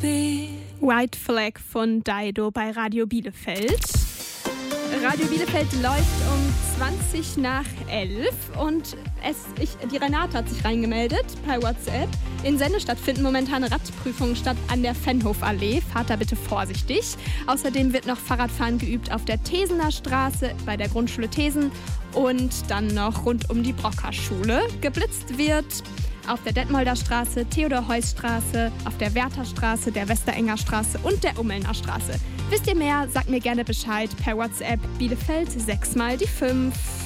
White Flag von Dido bei Radio Bielefeld. Radio Bielefeld läuft um 20 nach 11 und die Renate hat sich reingemeldet per WhatsApp. In Sennestadt finden momentan Radprüfungen statt an der Fenhofallee. Fahrt da bitte vorsichtig. Außerdem wird noch Fahrradfahren geübt auf der Thesener Straße bei der Grundschule Thesen und dann noch rund um die Brockerschule. Geblitzt wird auf der Detmolder Straße, Theodor-Heuss-Straße, auf der Wertherstraße, der Westerenger Straße und der Ummelner Straße. Wisst ihr mehr? Sagt mir gerne Bescheid per WhatsApp Bielefeld 6 mal die 5.